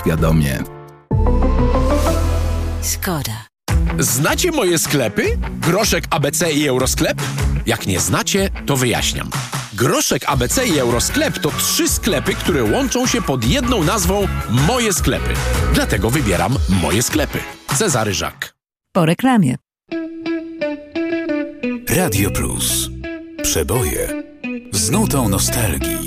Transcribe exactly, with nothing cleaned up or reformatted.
świadomie. Szkoda. Znacie moje sklepy? Groszek A B C i Eurosklep? Jak nie znacie, to wyjaśniam. Groszek A B C i Eurosklep to trzy sklepy, które łączą się pod jedną nazwą Moje Sklepy. Dlatego wybieram Moje Sklepy. Cezary Żak. Po reklamie. Radio Plus. Przeboje z nutą nostalgii.